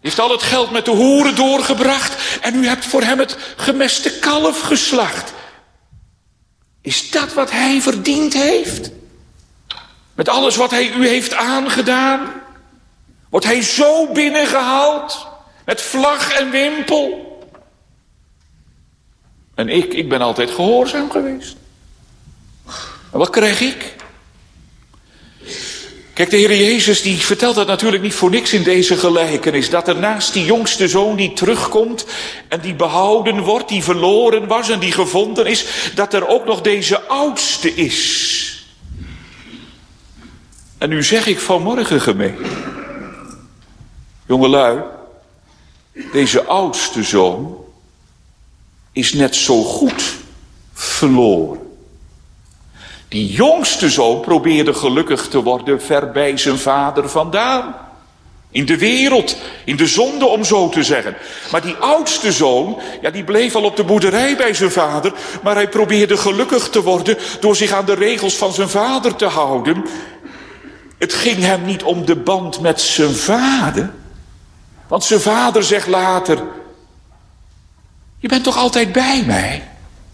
Heeft al het geld met de hoeren doorgebracht en u hebt voor hem het gemeste kalf geslacht. Is dat wat hij verdiend heeft? Met alles wat hij u heeft aangedaan? Wordt hij zo binnengehaald? Met vlag en wimpel? En ik ben altijd gehoorzaam geweest. En wat krijg ik? Kijk, de Heer Jezus die vertelt dat natuurlijk niet voor niks in deze gelijkenis. Dat er naast die jongste zoon die terugkomt en die behouden wordt, die verloren was en die gevonden is, dat er ook nog deze oudste is. En nu zeg ik vanmorgen, gemeente, jongelui, deze oudste zoon is net zo goed verloren. Die jongste zoon probeerde gelukkig te worden ver bij zijn vader vandaan. In de wereld, in de zonde om zo te zeggen. Maar die oudste zoon, ja, die bleef al op de boerderij bij zijn vader. Maar hij probeerde gelukkig te worden door zich aan de regels van zijn vader te houden. Het ging hem niet om de band met zijn vader. Want zijn vader zegt later, je bent toch altijd bij mij?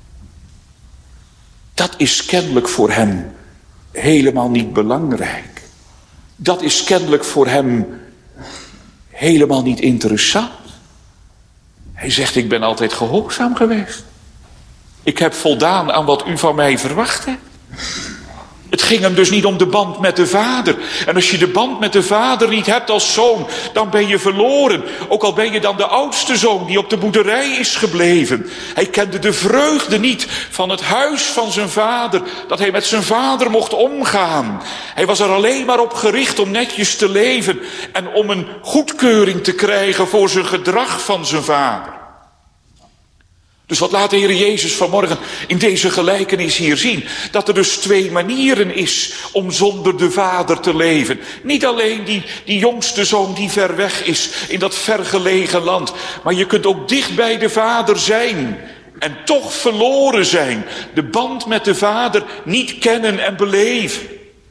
Dat is kennelijk voor hem helemaal niet belangrijk. Dat is kennelijk voor hem helemaal niet interessant. Hij zegt, ik ben altijd gehoorzaam geweest. Ik heb voldaan aan wat u van mij verwacht hebt. Het ging hem dus niet om de band met de vader. En als je de band met de vader niet hebt als zoon, dan ben je verloren. Ook al ben je dan de oudste zoon die op de boerderij is gebleven. Hij kende de vreugde niet van het huis van zijn vader, dat hij met zijn vader mocht omgaan. Hij was er alleen maar op gericht om netjes te leven en om een goedkeuring te krijgen voor zijn gedrag van zijn vader. Dus wat laat de Heer Jezus vanmorgen in deze gelijkenis hier zien? Dat er dus twee manieren is om zonder de vader te leven. Niet alleen die jongste zoon die ver weg is in dat vergelegen land. Maar je kunt ook dicht bij de vader zijn en toch verloren zijn. De band met de vader niet kennen en beleven.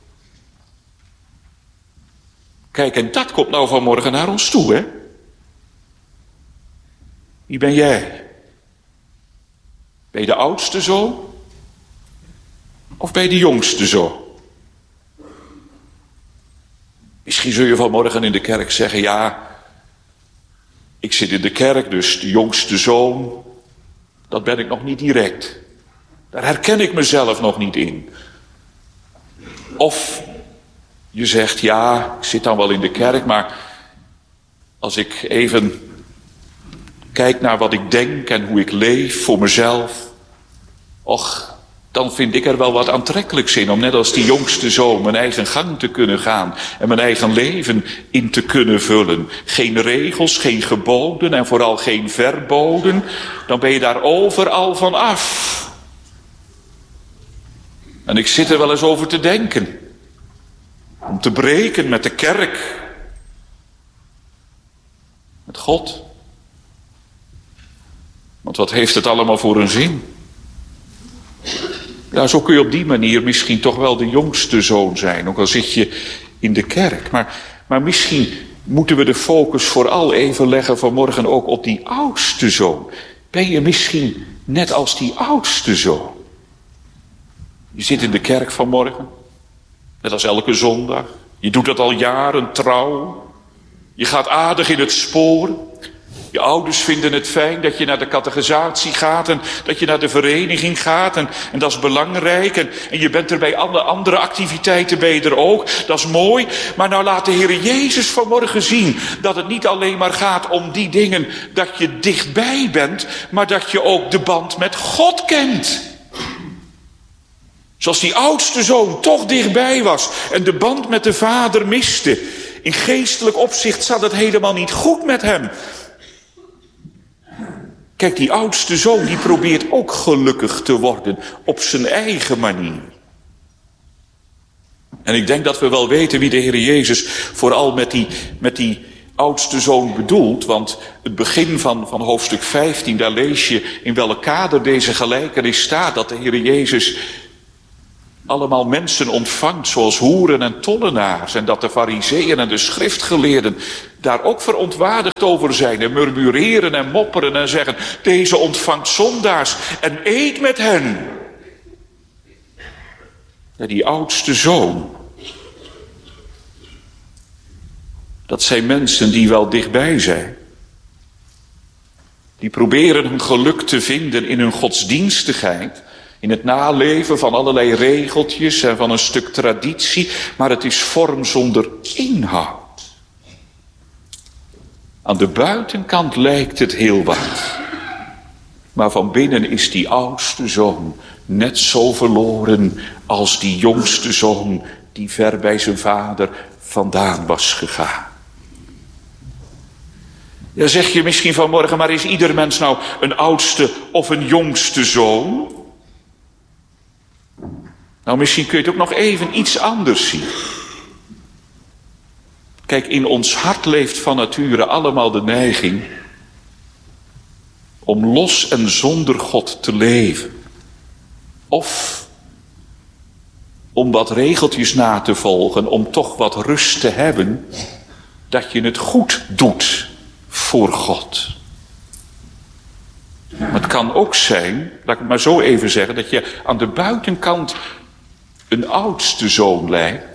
Kijk, en dat komt nou vanmorgen naar ons toe, hè? Wie ben jij? Bij de oudste zoon? Of bij de jongste zoon? Misschien zul je vanmorgen in de kerk zeggen, ja, ik zit in de kerk, dus de jongste zoon, dat ben ik nog niet direct. Daar herken ik mezelf nog niet in. Of je zegt, ja, ik zit dan wel in de kerk, maar als ik even kijk naar wat ik denk en hoe ik leef voor mezelf, och, dan vind ik er wel wat aantrekkelijks in om net als die jongste zoon mijn eigen gang te kunnen gaan en mijn eigen leven in te kunnen vullen. Geen regels, geen geboden en vooral geen verboden. Dan ben je daar overal van af. En ik zit er wel eens over te denken. Om te breken met de kerk. Met God. Want wat heeft het allemaal voor een zin? Ja, zo kun je op die manier misschien toch wel de jongste zoon zijn. Ook al zit je in de kerk. Maar misschien moeten we de focus vooral even leggen vanmorgen ook op die oudste zoon. Ben je misschien net als die oudste zoon? Je zit in de kerk vanmorgen. Net als elke zondag. Je doet dat al jaren trouw. Je gaat aardig in het spoor. Je ouders vinden het fijn dat je naar de catechisatie gaat en dat je naar de vereniging gaat en dat is belangrijk. En je bent er bij alle andere activiteiten ben je er ook. Dat is mooi. Maar nou laat de Heer Jezus vanmorgen zien dat het niet alleen maar gaat om die dingen dat je dichtbij bent, maar dat je ook de band met God kent. Zoals die oudste zoon toch dichtbij was en de band met de vader miste. In geestelijk opzicht zat het helemaal niet goed met hem. Kijk, die oudste zoon die probeert ook gelukkig te worden op zijn eigen manier. En ik denk dat we wel weten wie de Heer Jezus vooral met die oudste zoon bedoelt. Want het begin van hoofdstuk 15, daar lees je in welk kader deze gelijkenis staat. Dat de Heer Jezus allemaal mensen ontvangt zoals hoeren en tollenaars. En dat de farizeeën en de schriftgeleerden daar ook verontwaardigd over zijn. En murmureren en mopperen en zeggen, deze ontvangt zondaars en eet met hen. Ja, die oudste zoon. Dat zijn mensen die wel dichtbij zijn. Die proberen hun geluk te vinden in hun godsdienstigheid. In het naleven van allerlei regeltjes en van een stuk traditie. Maar het is vorm zonder inhoud. Aan de buitenkant lijkt het heel wat. Maar van binnen is die oudste zoon net zo verloren als die jongste zoon die ver bij zijn vader vandaan was gegaan. Ja, zeg je misschien vanmorgen, maar is ieder mens nou een oudste of een jongste zoon? Nou, misschien kun je het ook nog even iets anders zien. Kijk, in ons hart leeft van nature allemaal de neiging om los en zonder God te leven. Of om wat regeltjes na te volgen, om toch wat rust te hebben, dat je het goed doet voor God. Maar het kan ook zijn, laat ik het maar zo even zeggen, dat je aan de buitenkant een oudste zoon lijkt,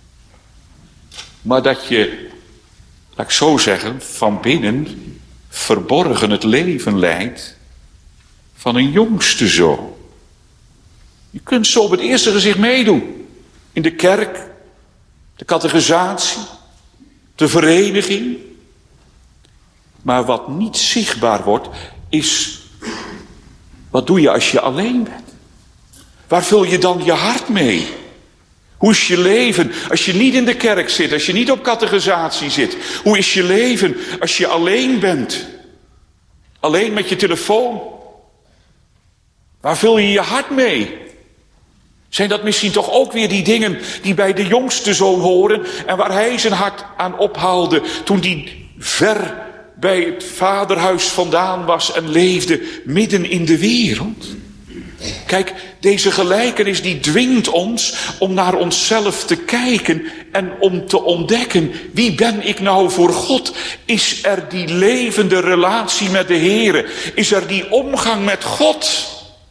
maar dat je, laat ik zo zeggen, van binnen verborgen het leven leidt van een jongste zoon. Je kunt zo op het eerste gezicht meedoen. In de kerk, de catechisatie, de vereniging. Maar wat niet zichtbaar wordt, is, wat doe je als je alleen bent? Waar vul je dan je hart mee? Hoe is je leven als je niet in de kerk zit, als je niet op catechisatie zit? Hoe is je leven als je alleen bent? Alleen met je telefoon? Waar vul je je hart mee? Zijn dat misschien toch ook weer die dingen die bij de jongste zoon horen en waar hij zijn hart aan ophaalde toen hij ver bij het vaderhuis vandaan was en leefde midden in de wereld? Kijk, deze gelijkenis die dwingt ons om naar onszelf te kijken en om te ontdekken, wie ben ik nou voor God? Is er die levende relatie met de Heere? Is er die omgang met God?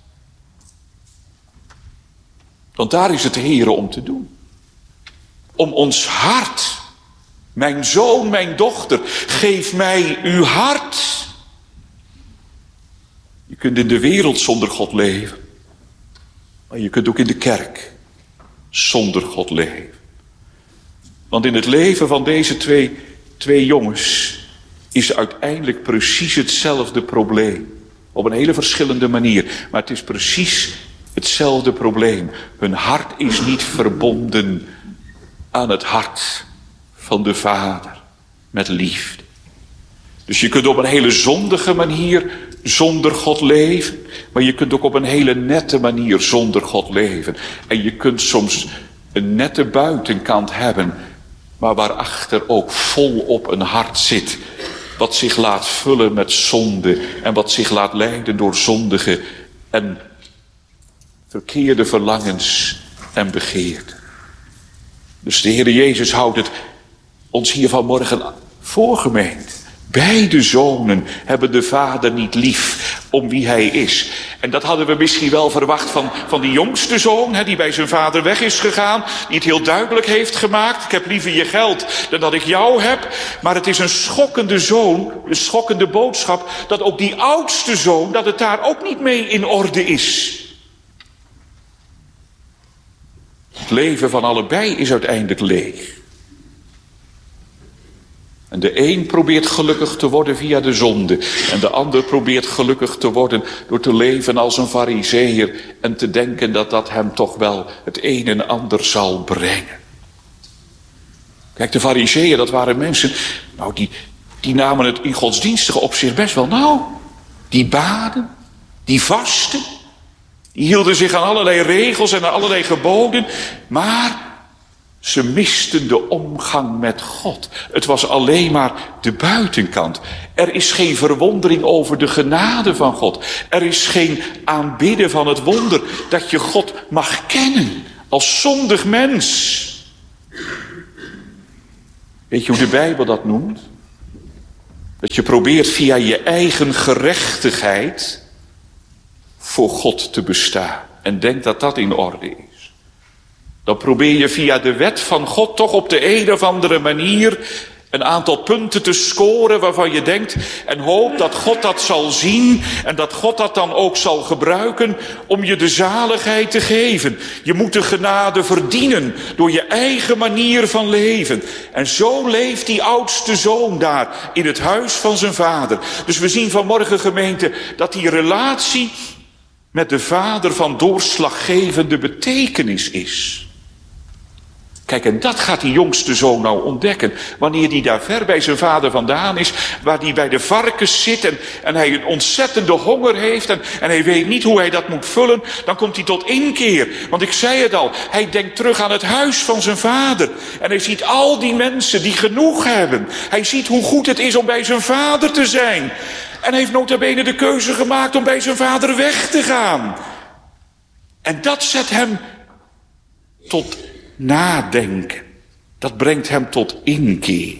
Want daar is het Heere om te doen. Om ons hart, mijn zoon, mijn dochter, geef mij uw hart. Je kunt in de wereld zonder God leven. Maar je kunt ook in de kerk zonder God leven. Want in het leven van deze twee jongens is uiteindelijk precies hetzelfde probleem. Op een hele verschillende manier. Maar het is precies hetzelfde probleem. Hun hart is niet verbonden aan het hart van de Vader met liefde. Dus je kunt op een hele zondige manier zonder God leven. Maar je kunt ook op een hele nette manier zonder God leven. En je kunt soms een nette buitenkant hebben, maar waarachter ook volop een hart zit. Wat zich laat vullen met zonde en wat zich laat leiden door zondige en verkeerde verlangens en begeerten. Dus de Heer Jezus houdt het ons hier vanmorgen voorgemeend. Beide zonen hebben de vader niet lief om wie hij is. En dat hadden we misschien wel verwacht van die jongste zoon, die bij zijn vader weg is gegaan, die het heel duidelijk heeft gemaakt. Ik heb liever je geld dan dat ik jou heb. Maar het is een schokkende boodschap, dat ook die oudste zoon, dat het daar ook niet mee in orde is. Het leven van allebei is uiteindelijk leeg. En de een probeert gelukkig te worden via de zonde. En de ander probeert gelukkig te worden door te leven als een farizeeër. En te denken dat dat hem toch wel het een en ander zal brengen. Kijk, de farizeeën, dat waren mensen, die namen het in godsdienstige opzicht best wel nauw. Die baden, die vasten. Die hielden zich aan allerlei regels en aan allerlei geboden. Maar ze misten de omgang met God. Het was alleen maar de buitenkant. Er is geen verwondering over de genade van God. Er is geen aanbidden van het wonder dat je God mag kennen als zondig mens. Weet je hoe de Bijbel dat noemt? Dat je probeert via je eigen gerechtigheid voor God te bestaan. En denkt dat dat in orde is. Dan probeer je via de wet van God toch op de een of andere manier een aantal punten te scoren waarvan je denkt en hoopt dat God dat zal zien en dat God dat dan ook zal gebruiken om je de zaligheid te geven. Je moet de genade verdienen door je eigen manier van leven. En zo leeft die oudste zoon daar in het huis van zijn vader. Dus we zien vanmorgen, gemeente, dat die relatie met de vader van doorslaggevende betekenis is. Kijk, en dat gaat die jongste zoon nou ontdekken. Wanneer hij daar ver bij zijn vader vandaan is, waar hij bij de varkens zit en hij een ontzettende honger heeft en hij weet niet hoe hij dat moet vullen, dan komt hij tot inkeer. Want ik zei het al, hij denkt terug aan het huis van zijn vader. En hij ziet al die mensen die genoeg hebben. Hij ziet hoe goed het is om bij zijn vader te zijn. En hij heeft nota bene de keuze gemaakt om bij zijn vader weg te gaan. En dat zet hem tot nadenken. Dat brengt hem tot inkeer.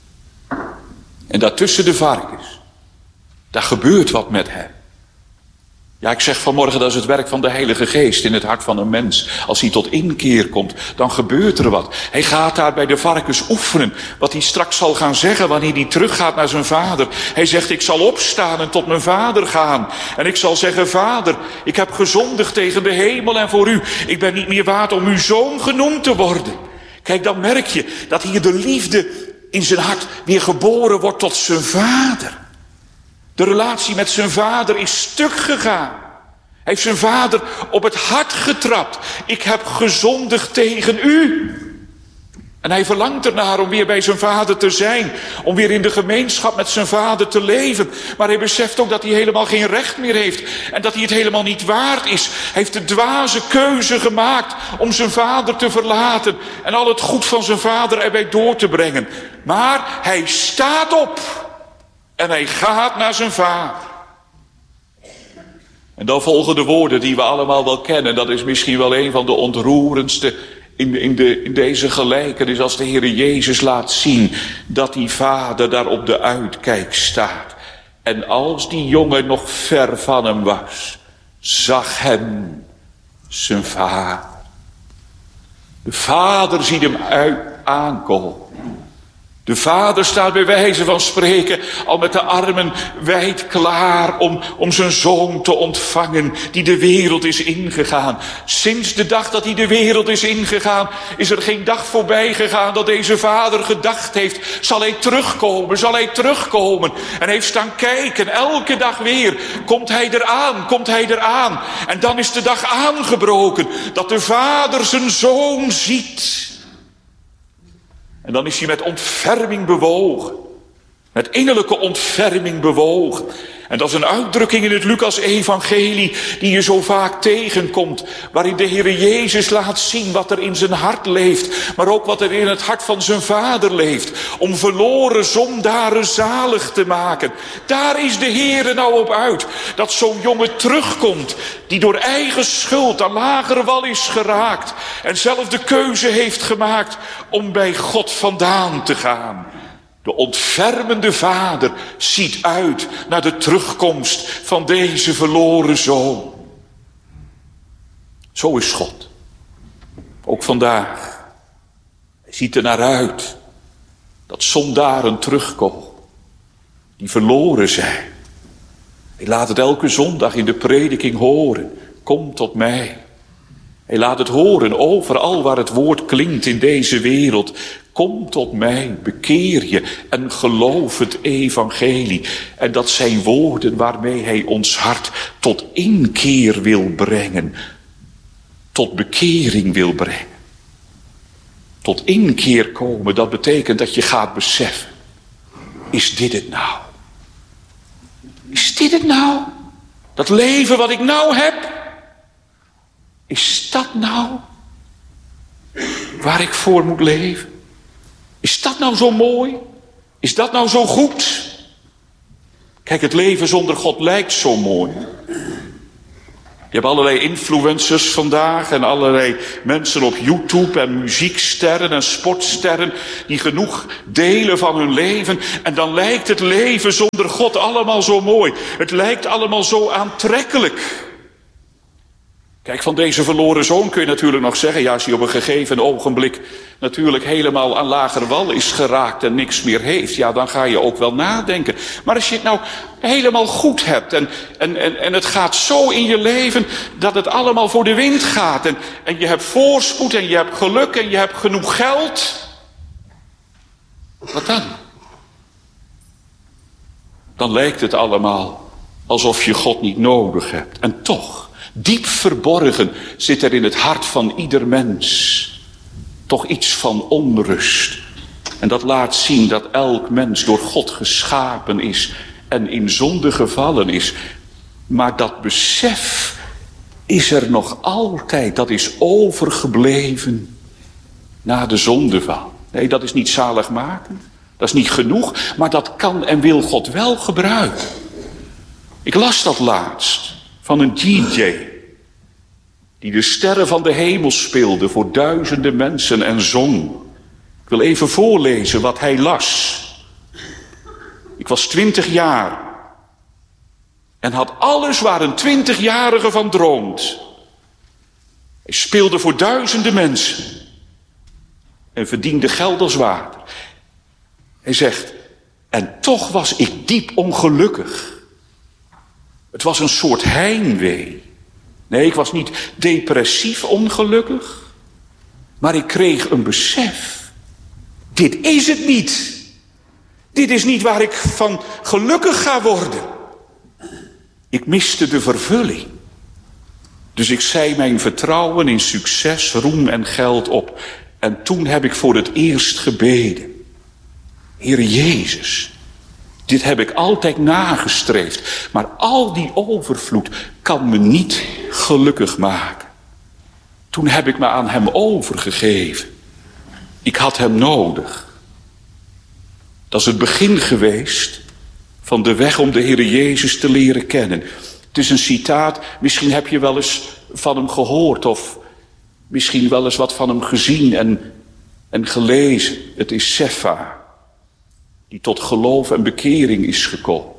En daartussen de varkens, daar gebeurt wat met hem. Ja, ik zeg vanmorgen, dat is het werk van de Heilige Geest in het hart van een mens. Als hij tot inkeer komt, dan gebeurt er wat. Hij gaat daar bij de varkens oefenen, wat hij straks zal gaan zeggen wanneer hij teruggaat naar zijn vader. Hij zegt, ik zal opstaan en tot mijn vader gaan. En ik zal zeggen, vader, ik heb gezondigd tegen de hemel en voor u. Ik ben niet meer waard om uw zoon genoemd te worden. Kijk, dan merk je dat hier de liefde in zijn hart weer geboren wordt tot zijn vader. De relatie met zijn vader is stuk gegaan. Hij heeft zijn vader op het hart getrapt. Ik heb gezondigd tegen u. En hij verlangt ernaar om weer bij zijn vader te zijn. Om weer in de gemeenschap met zijn vader te leven. Maar hij beseft ook dat hij helemaal geen recht meer heeft. En dat hij het helemaal niet waard is. Hij heeft de dwaze keuze gemaakt om zijn vader te verlaten. En al het goed van zijn vader erbij door te brengen. Maar hij staat op. En hij gaat naar zijn vader. En dan volgen de woorden die we allemaal wel kennen. Dat is misschien wel een van de ontroerendste in deze gelijkenis. Als de Heere Jezus laat zien dat die vader daar op de uitkijk staat. En als die jongen nog ver van hem was, zag hem zijn vader. De vader ziet hem aankomen. De vader staat bij wijze van spreken al met de armen wijd klaar om zijn zoon te ontvangen die de wereld is ingegaan. Sinds de dag dat hij de wereld is ingegaan is er geen dag voorbij gegaan dat deze vader gedacht heeft, zal hij terugkomen, zal hij terugkomen. En heeft staan kijken, elke dag weer, komt hij eraan, komt hij eraan. En dan is de dag aangebroken dat de vader zijn zoon ziet. En dan is hij met ontferming bewogen. Met innerlijke ontferming bewogen. En dat is een uitdrukking in het Lucas-evangelie die je zo vaak tegenkomt. Waarin de Heere Jezus laat zien wat er in zijn hart leeft. Maar ook wat er in het hart van zijn vader leeft. Om verloren zondaren zalig te maken. Daar is de Heere nou op uit. Dat zo'n jongen terugkomt. Die door eigen schuld aan lagere wal is geraakt. En zelf de keuze heeft gemaakt om bij God vandaan te gaan. De ontfermende vader ziet uit naar de terugkomst van deze verloren zoon. Zo is God. Ook vandaag. Hij ziet er naar uit dat zondaren terugkomen. Die verloren zijn. Hij laat het elke zondag in de prediking horen. Kom tot mij. Hij laat het horen overal waar het woord klinkt in deze wereld. Kom tot mij, bekeer je en geloof het evangelie. En dat zijn woorden waarmee hij ons hart tot inkeer wil brengen. Tot bekering wil brengen. Tot inkeer komen, dat betekent dat je gaat beseffen. Is dit het nou? Is dit het nou? Dat leven wat ik nou heb? Is dat nou waar ik voor moet leven? Is dat nou zo mooi? Is dat nou zo goed? Kijk, het leven zonder God lijkt zo mooi. Je hebt allerlei influencers vandaag en allerlei mensen op YouTube en muzieksterren en sportsterren die genoeg delen van hun leven. En dan lijkt het leven zonder God allemaal zo mooi. Het lijkt allemaal zo aantrekkelijk. Kijk, van deze verloren zoon kun je natuurlijk nog zeggen, ja, als hij op een gegeven ogenblik natuurlijk helemaal aan lager wal is geraakt en niks meer heeft, ja, dan ga je ook wel nadenken. Maar als je het nou helemaal goed hebt en het gaat zo in je leven dat het allemaal voor de wind gaat en je hebt voorspoed en je hebt geluk en je hebt genoeg geld, wat dan? Dan lijkt het allemaal alsof je God niet nodig hebt. En toch, diep verborgen zit er in het hart van ieder mens toch iets van onrust. En dat laat zien dat elk mens door God geschapen is en in zonde gevallen is. Maar dat besef is er nog altijd, dat is overgebleven na de zondeval. Nee, dat is niet zaligmakend, dat is niet genoeg, maar dat kan en wil God wel gebruiken. Ik las dat laatst van een DJ die de sterren van de hemel speelde voor duizenden mensen en zong. Ik wil even voorlezen wat hij las. Ik was 20 jaar en had alles waar een 20-jarige van droomt. Hij speelde voor duizenden mensen en verdiende geld als water. Hij zegt, en toch was ik diep ongelukkig. Het was een soort heimwee. Nee, ik was niet depressief ongelukkig, maar ik kreeg een besef. Dit is het niet. Dit is niet waar ik van gelukkig ga worden. Ik miste de vervulling. Dus ik zei mijn vertrouwen in succes, roem en geld op. En toen heb ik voor het eerst gebeden. Heer Jezus, dit heb ik altijd nagestreefd. Maar al die overvloed kan me niet gelukkig maken. Toen heb ik me aan hem overgegeven. Ik had hem nodig. Dat is het begin geweest van de weg om de Heer Jezus te leren kennen. Het is een citaat, misschien heb je wel eens van hem gehoord of misschien wel eens wat van hem gezien en gelezen. Het is Sefa, die tot geloof en bekering is gekomen.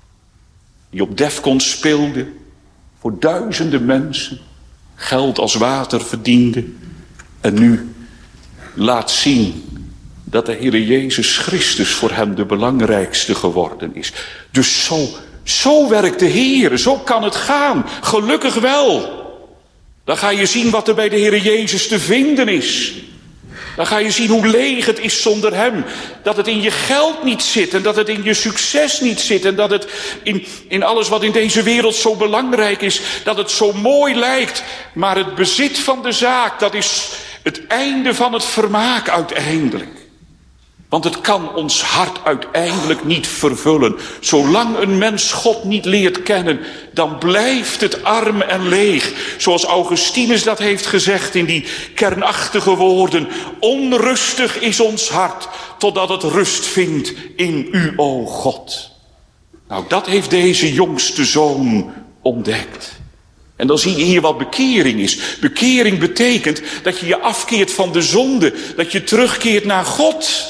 Die op Defcon speelde, voor duizenden mensen, geld als water verdiende. En nu laat zien dat de Heer Jezus Christus voor hem de belangrijkste geworden is. Dus zo werkt de Heer, zo kan het gaan. Gelukkig wel. Dan ga je zien wat er bij de Heer Jezus te vinden is. Dan ga je zien hoe leeg het is zonder hem. Dat het in je geld niet zit en dat het in je succes niet zit. En dat het in alles wat in deze wereld zo belangrijk is, dat het zo mooi lijkt. Maar het bezit van de zaak, dat is het einde van het vermaak uiteindelijk. Want het kan ons hart uiteindelijk niet vervullen. Zolang een mens God niet leert kennen, dan blijft het arm en leeg. Zoals Augustinus dat heeft gezegd in die kernachtige woorden. Onrustig is ons hart, totdat het rust vindt in u, o God. Nou, dat heeft deze jongste zoon ontdekt. En dan zie je hier wat bekering is. Bekering betekent dat je je afkeert van de zonde. Dat je terugkeert naar God.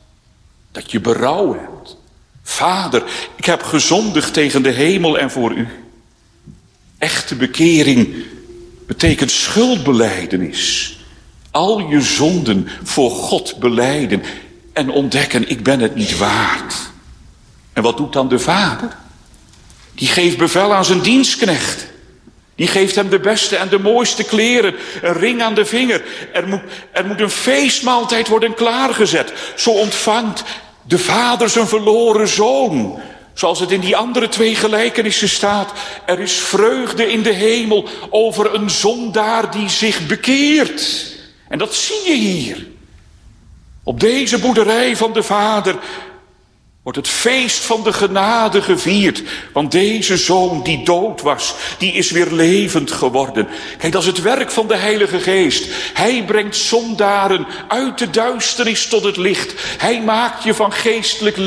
Dat je berouw hebt. Vader, ik heb gezondigd tegen de hemel en voor u. Echte bekering betekent schuldbelijdenis. Al je zonden voor God belijden en ontdekken, ik ben het niet waard. En wat doet dan de vader? Die geeft bevel aan zijn dienstknecht. Die geeft hem de beste en de mooiste kleren, een ring aan de vinger. Er moet een feestmaaltijd worden klaargezet. Zo ontvangt de vader zijn verloren zoon. Zoals het in die andere 2 gelijkenissen staat. Er is vreugde in de hemel over een zondaar die zich bekeert. En dat zie je hier. Op deze boerderij van de vader wordt het feest van de genade gevierd. Want deze zoon die dood was, die is weer levend geworden. Kijk, dat is het werk van de Heilige Geest. Hij brengt zondaren uit de duisternis tot het licht. Hij maakt je van geestelijk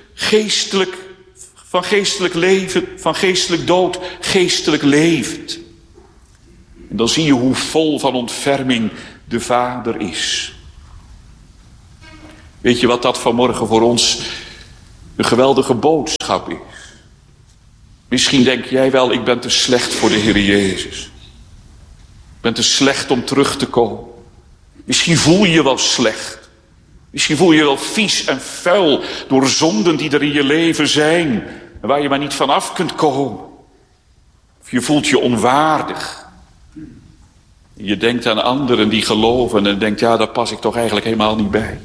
dood, geestelijk levend. En dan zie je hoe vol van ontferming de Vader is. Weet je wat dat vanmorgen voor ons een geweldige boodschap is? Misschien denk jij wel, ik ben te slecht voor de Heer Jezus. Ik ben te slecht om terug te komen. Misschien voel je je wel slecht. Misschien voel je je wel vies en vuil door zonden die er in je leven zijn. En waar je maar niet vanaf kunt komen. Of je voelt je onwaardig. Je denkt aan anderen die geloven en denkt, ja, daar pas ik toch eigenlijk helemaal niet bij.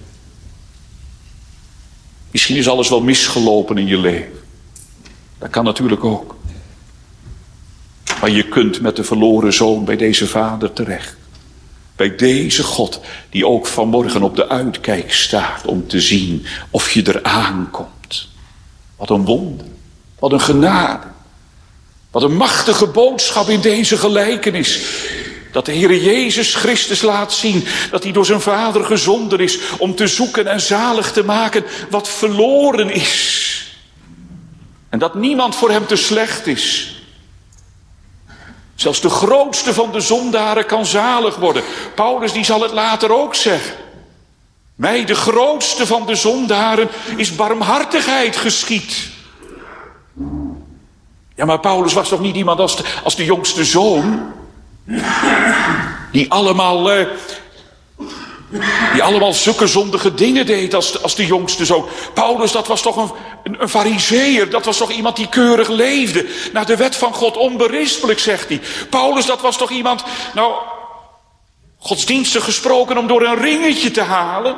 Misschien is alles wel misgelopen in je leven. Dat kan natuurlijk ook. Maar je kunt met de verloren zoon bij deze Vader terecht. Bij deze God die ook vanmorgen op de uitkijk staat om te zien of je eraan komt. Wat een wonder. Wat een genade. Wat een machtige boodschap in deze gelijkenis. Dat de Heer Jezus Christus laat zien dat hij door zijn Vader gezonden is om te zoeken en zalig te maken wat verloren is. En dat niemand voor hem te slecht is. Zelfs de grootste van de zondaren kan zalig worden. Paulus die zal het later ook zeggen. Mij, de grootste van de zondaren, is barmhartigheid geschied. Ja, maar Paulus was toch niet iemand als de jongste zoon? Die allemaal zulke zondige dingen deed als de jongste zoon. Paulus, dat was toch een farizeeër. Dat was toch iemand die keurig leefde. Naar de wet van God onberispelijk, zegt hij. Paulus, dat was toch iemand, godsdienstig gesproken om door een ringetje te halen.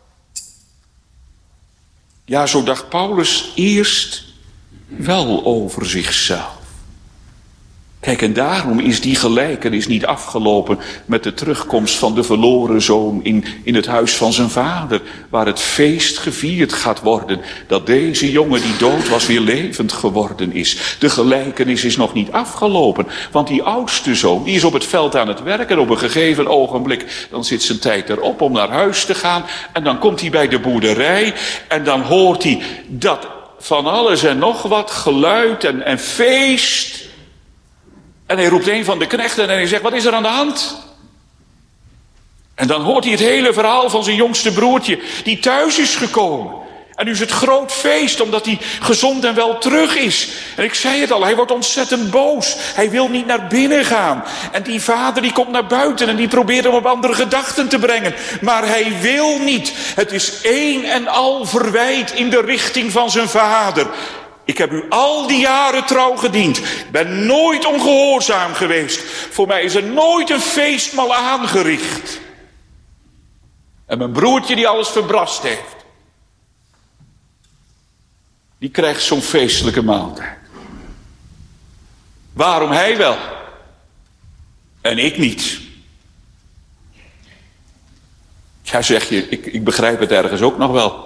Ja, zo dacht Paulus eerst wel over zichzelf. Kijk, en daarom is die gelijkenis niet afgelopen met de terugkomst van de verloren zoon in het huis van zijn vader, waar het feest gevierd gaat worden, dat deze jongen die dood was weer levend geworden is. De gelijkenis is nog niet afgelopen, want die oudste zoon, die is op het veld aan het werk en op een gegeven ogenblik, dan zit zijn tijd erop om naar huis te gaan en dan komt hij bij de boerderij en dan hoort hij dat van alles en nog wat geluid en feest. En hij roept een van de knechten en hij zegt, wat is er aan de hand? En dan hoort hij het hele verhaal van zijn jongste broertje, die thuis is gekomen. En nu is het groot feest, omdat hij gezond en wel terug is. En ik zei het al, hij wordt ontzettend boos. Hij wil niet naar binnen gaan. En die vader die komt naar buiten en die probeert hem op andere gedachten te brengen. Maar hij wil niet. Het is een en al verwijt in de richting van zijn vader. Ik heb u al die jaren trouw gediend. Ik ben nooit ongehoorzaam geweest. Voor mij is er nooit een feestmaal aangericht. En mijn broertje die alles verbrast heeft, die krijgt zo'n feestelijke maaltijd. Waarom hij wel? En ik niet. Ja, zeg je, ik begrijp het ergens ook nog wel.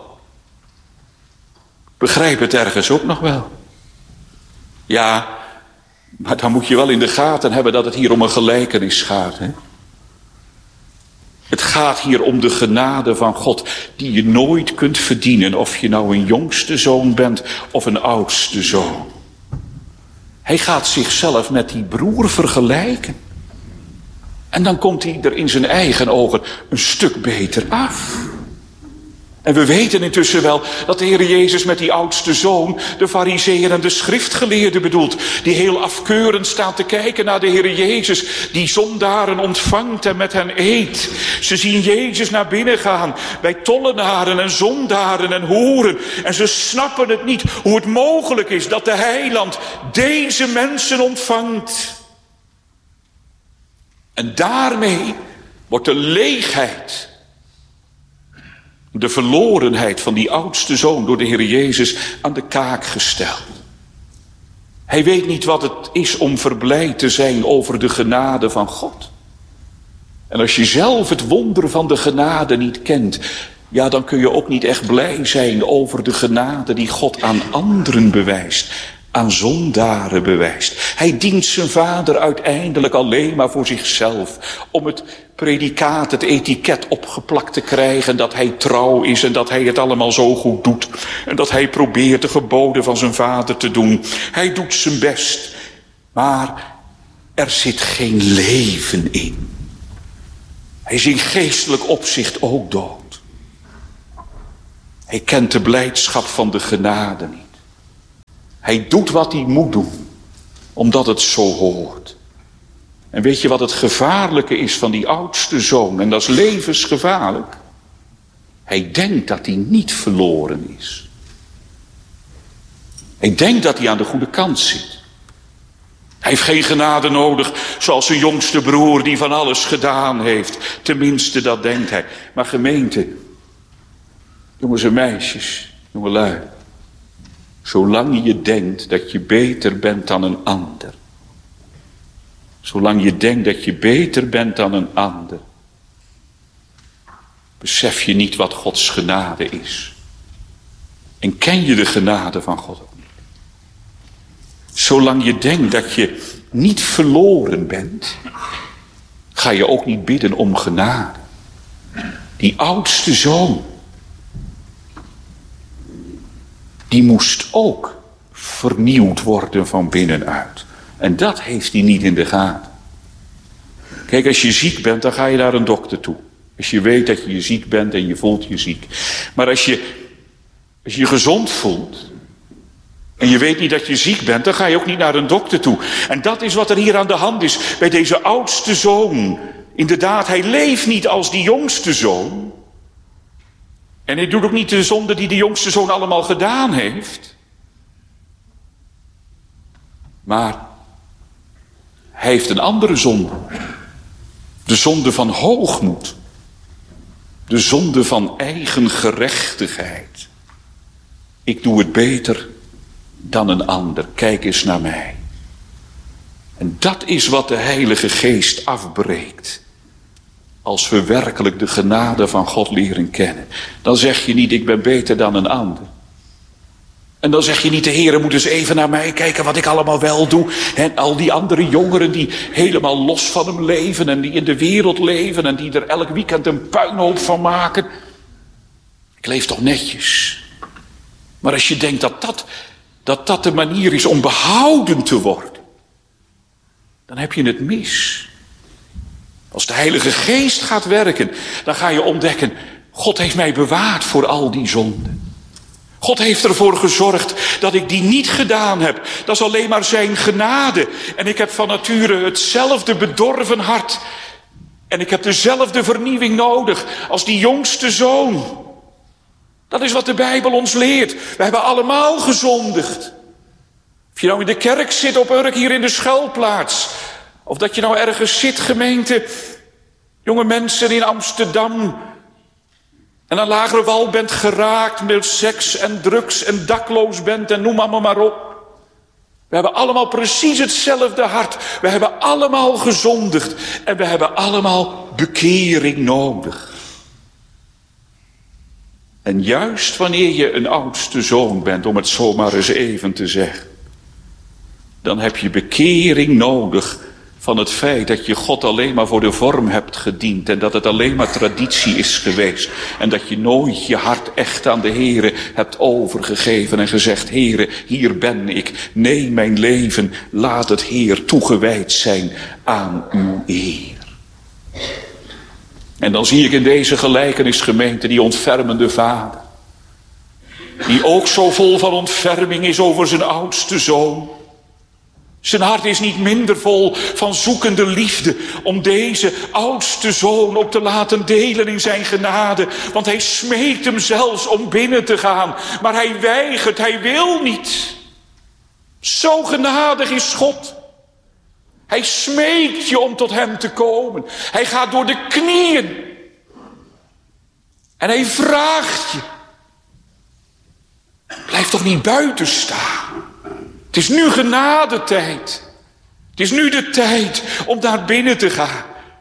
Begrijp het ergens ook nog wel. Ja, maar dan moet je wel in de gaten hebben dat het hier om een gelijkenis gaat. Hè? Het gaat hier om de genade van God die je nooit kunt verdienen. Of je nou een jongste zoon bent of een oudste zoon. Hij gaat zichzelf met die broer vergelijken. En dan komt hij er in zijn eigen ogen een stuk beter af. En we weten intussen wel dat de Heer Jezus met die oudste zoon de farizeeën en de schriftgeleerden bedoelt. Die heel afkeurend staan te kijken naar de Heer Jezus, die zondaren ontvangt en met hen eet. Ze zien Jezus naar binnen gaan bij tollenaren en zondaren en hoeren. En ze snappen het niet hoe het mogelijk is dat de heiland deze mensen ontvangt. En daarmee wordt de leegheid, de verlorenheid van die oudste zoon door de Heer Jezus aan de kaak gesteld. Hij weet niet wat het is om verblijd te zijn over de genade van God. En als je zelf het wonder van de genade niet kent, ja, dan kun je ook niet echt blij zijn over de genade die God aan anderen bewijst, aan zondaren bewijst. Hij dient zijn vader uiteindelijk alleen maar voor zichzelf, om het predicaat, het etiket opgeplakt te krijgen dat hij trouw is en dat hij het allemaal zo goed doet. En dat hij probeert de geboden van zijn vader te doen. Hij doet zijn best. Maar er zit geen leven in. Hij is in geestelijk opzicht ook dood. Hij kent de blijdschap van de genade niet. Hij doet wat hij moet doen, omdat het zo hoort. En weet je wat het gevaarlijke is van die oudste zoon? En dat is levensgevaarlijk. Hij denkt dat hij niet verloren is. Hij denkt dat hij aan de goede kant zit. Hij heeft geen genade nodig, zoals zijn jongste broer die van alles gedaan heeft. Tenminste, dat denkt hij. Maar gemeente, jongens en meisjes, jongelui. Zolang je denkt dat je beter bent dan een ander. Zolang je denkt dat je beter bent dan een ander. Besef je niet wat Gods genade is. En ken je de genade van God ook niet. Zolang je denkt dat je niet verloren bent, ga je ook niet bidden om genade. Die oudste zoon, die moest ook vernieuwd worden van binnenuit. En dat heeft hij niet in de gaten. Kijk, als je ziek bent, dan ga je naar een dokter toe. Als je weet dat je ziek bent en je voelt je ziek. Maar als je gezond voelt en je weet niet dat je ziek bent, dan ga je ook niet naar een dokter toe. En dat is wat er hier aan de hand is bij deze oudste zoon. Inderdaad, hij leeft niet als die jongste zoon. En hij doet ook niet de zonde die de jongste zoon allemaal gedaan heeft. Maar hij heeft een andere zonde. De zonde van hoogmoed. De zonde van eigen gerechtigheid. Ik doe het beter dan een ander. Kijk eens naar mij. En dat is wat de Heilige Geest afbreekt. Als we werkelijk de genade van God leren kennen. Dan zeg je niet, ik ben beter dan een ander. En dan zeg je niet, de Heer moet eens even naar mij kijken wat ik allemaal wel doe. En al die andere jongeren die helemaal los van hem leven en die in de wereld leven en die er elk weekend een puinhoop van maken. Ik leef toch netjes. Maar als je denkt dat de manier is om behouden te worden, dan heb je het mis. Als de Heilige Geest gaat werken, dan ga je ontdekken, God heeft mij bewaard voor al die zonden. God heeft ervoor gezorgd dat ik die niet gedaan heb. Dat is alleen maar zijn genade. En ik heb van nature hetzelfde bedorven hart. En ik heb dezelfde vernieuwing nodig als die jongste zoon. Dat is wat de Bijbel ons leert. We hebben allemaal gezondigd. Of je nou in de kerk zit op Urk hier in de schuilplaats. Of dat je nou ergens zit, gemeente. Jonge mensen in Amsterdam. En aan lagere wal bent geraakt met seks en drugs en dakloos bent en noem allemaal maar op. We hebben allemaal precies hetzelfde hart. We hebben allemaal gezondigd. En we hebben allemaal bekering nodig. En juist wanneer je een oudste zoon bent, om het zomaar eens even te zeggen, dan heb je bekering nodig van het feit dat je God alleen maar voor de vorm hebt gediend en dat het alleen maar traditie is geweest en dat je nooit je hart echt aan de Heere hebt overgegeven en gezegd, Heere, hier ben ik, neem mijn leven, laat het Heer toegewijd zijn aan uw eer. En dan zie ik in deze gelijkenisgemeente die ontfermende vader, die ook zo vol van ontferming is over zijn oudste zoon. Zijn hart is niet minder vol van zoekende liefde om deze oudste zoon ook te laten delen in zijn genade. Want hij smeekt hem zelfs om binnen te gaan. Maar hij weigert, hij wil niet. Zo genadig is God. Hij smeekt je om tot hem te komen. Hij gaat door de knieën. En hij vraagt je. Blijf toch niet buiten staan. Het is nu genadetijd. Het is nu de tijd om naar binnen te gaan.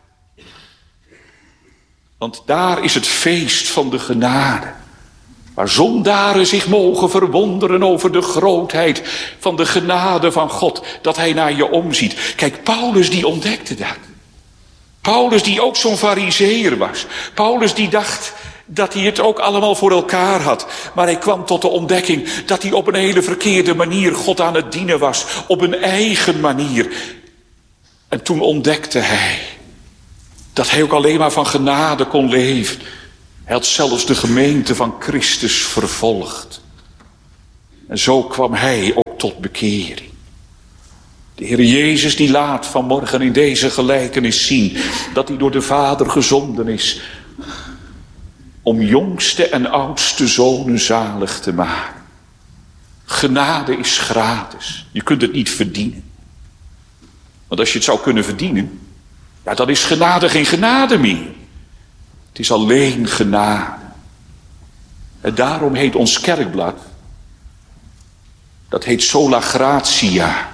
Want daar is het feest van de genade. Waar zondaren zich mogen verwonderen over de grootheid van de genade van God. Dat hij naar je omziet. Kijk, Paulus die ontdekte dat. Paulus die ook zo'n farizeeër was. Paulus die dacht dat hij het ook allemaal voor elkaar had. Maar hij kwam tot de ontdekking dat hij op een hele verkeerde manier God aan het dienen was. Op een eigen manier. En toen ontdekte hij dat hij ook alleen maar van genade kon leven. Hij had zelfs de gemeente van Christus vervolgd. En zo kwam hij ook tot bekering. De Heer Jezus die laat vanmorgen in deze gelijkenis zien dat hij door de Vader gezonden is om jongste en oudste zonen zalig te maken. Genade is gratis. Je kunt het niet verdienen. Want als je het zou kunnen verdienen, ja, dan is genade geen genade meer. Het is alleen genade. En daarom heet ons kerkblad, dat heet sola gratia.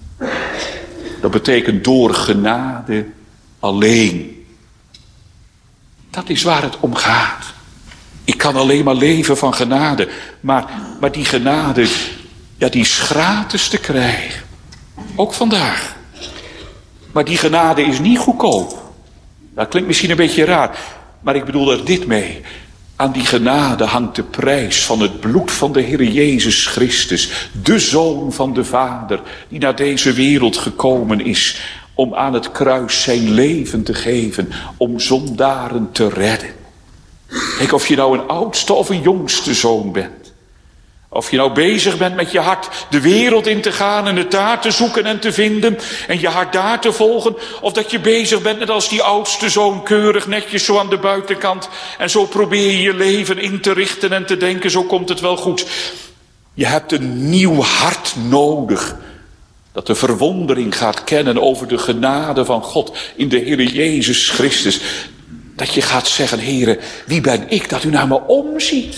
Dat betekent door genade alleen. Dat is waar het om gaat. Ik kan alleen maar leven van genade. Maar die genade, ja, die is gratis te krijgen. Ook vandaag. Maar die genade is niet goedkoop. Dat klinkt misschien een beetje raar. Maar ik bedoel er dit mee. Aan die genade hangt de prijs van het bloed van de Heer Jezus Christus. De Zoon van de Vader. Die naar deze wereld gekomen is. Om aan het kruis zijn leven te geven. Om zondaren te redden. Kijk, of je nou een oudste of een jongste zoon bent. Of je nou bezig bent met je hart de wereld in te gaan en het daar te zoeken en te vinden. En je hart daar te volgen. Of dat je bezig bent net als die oudste zoon keurig netjes zo aan de buitenkant. En zo probeer je je leven in te richten en te denken, zo komt het wel goed. Je hebt een nieuw hart nodig. Dat de verwondering gaat kennen over de genade van God in de Heer Jezus Christus. Dat je gaat zeggen, Heere, wie ben ik dat u naar me omziet?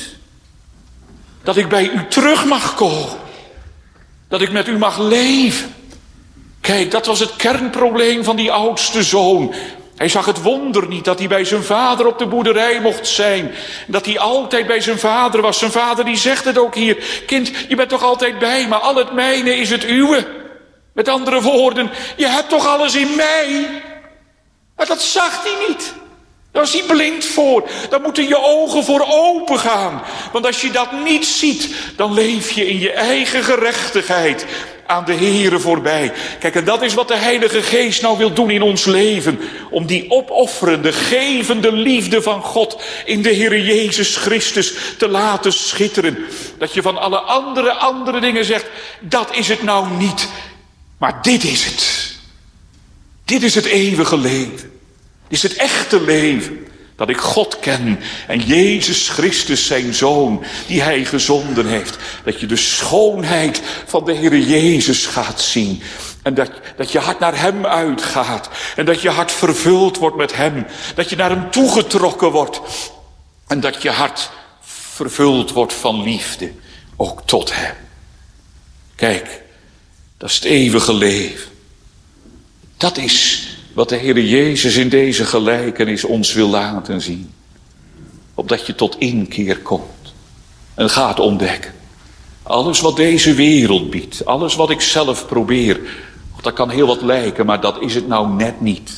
Dat ik bij u terug mag komen. Dat ik met u mag leven. Kijk, dat was het kernprobleem van die oudste zoon. Hij zag het wonder niet dat hij bij zijn vader op de boerderij mocht zijn. Dat hij altijd bij zijn vader was. Zijn vader die zegt het ook hier. Kind, je bent toch altijd bij me. Al het mijne is het uwe. Met andere woorden, je hebt toch alles in mij. Maar dat zag hij niet. Daar is hij blind voor. Daar moeten je ogen voor open gaan. Want als je dat niet ziet, dan leef je in je eigen gerechtigheid aan de Here voorbij. Kijk, en dat is wat de Heilige Geest nou wil doen in ons leven. Om die opofferende, gevende liefde van God in de Heer Jezus Christus te laten schitteren. Dat je van alle andere dingen zegt, dat is het nou niet. Maar dit is het. Dit is het eeuwige leven. Dit is het echte leven. Dat ik God ken en Jezus Christus zijn Zoon die Hij gezonden heeft. Dat je de schoonheid van de Heer Jezus gaat zien. En dat je hart naar Hem uitgaat. En dat je hart vervuld wordt met Hem. Dat je naar Hem toegetrokken wordt. En dat je hart vervuld wordt van liefde. Ook tot Hem. Kijk, dat is het eeuwige leven. Dat is wat de Heer Jezus in deze gelijkenis ons wil laten zien. Opdat je tot inkeer komt. En gaat ontdekken. Alles wat deze wereld biedt. Alles wat ik zelf probeer. Dat kan heel wat lijken, maar dat is het nou net niet.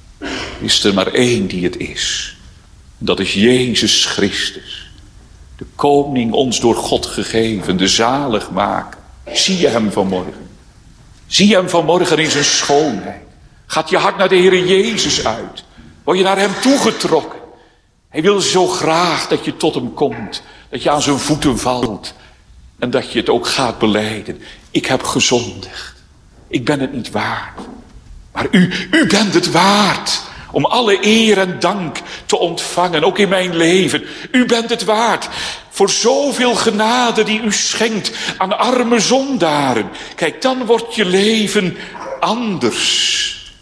Is er maar één die het is. En dat is Jezus Christus. De koning ons door God gegeven. De zaligmaker. Zie je Hem vanmorgen. Zie je Hem vanmorgen in zijn schoonheid. Gaat je hart naar de Heer Jezus uit. Word je naar Hem toegetrokken. Hij wil zo graag dat je tot Hem komt. Dat je aan zijn voeten valt. En dat je het ook gaat belijden. Ik heb gezondigd. Ik ben het niet waard. Maar u bent het waard. Om alle eer en dank te ontvangen. Ook in mijn leven. U bent het waard. Voor zoveel genade die u schenkt aan arme zondaren. Kijk, dan wordt je leven anders.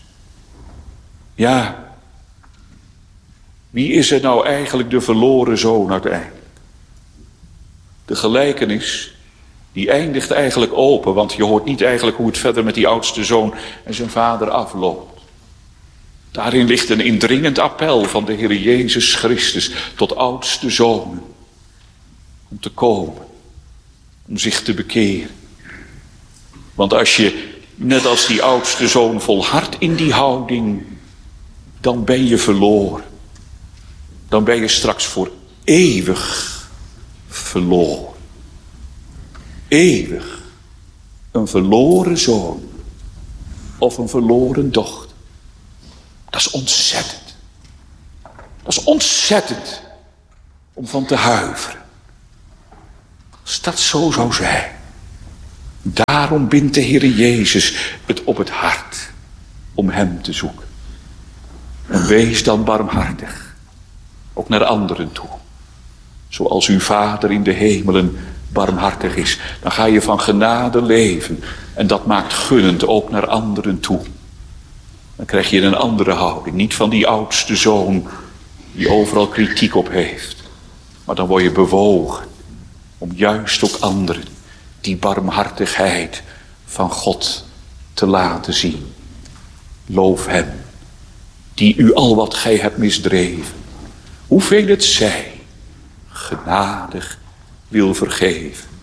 Ja, wie is er nou eigenlijk de verloren zoon uiteindelijk? De gelijkenis, die eindigt eigenlijk open, want je hoort niet eigenlijk hoe het verder met die oudste zoon en zijn vader afloopt. Daarin ligt een indringend appel van de Heer Jezus Christus tot oudste zonen. Om te komen, om zich te bekeren. Want als je, net als die oudste zoon, volhardt in die houding, dan ben je verloren. Dan ben je straks voor eeuwig verloren. Eeuwig. Een verloren zoon. of een verloren dochter. Dat is ontzettend. Dat is ontzettend om van te huiveren. Als dat zo zou zijn. Daarom bindt de Heer Jezus het op het hart om hem te zoeken. En wees dan barmhartig, ook naar anderen toe. Zoals uw Vader in de hemelen barmhartig is. Dan ga je van genade leven. En dat maakt gunnend ook naar anderen toe. Dan krijg je een andere houding. Niet van die oudste zoon die overal kritiek op heeft. Maar dan word je bewogen om juist ook anderen die barmhartigheid van God te laten zien. Loof hem, die u al wat gij hebt misdreven, hoeveel het zij, genadig wil vergeven.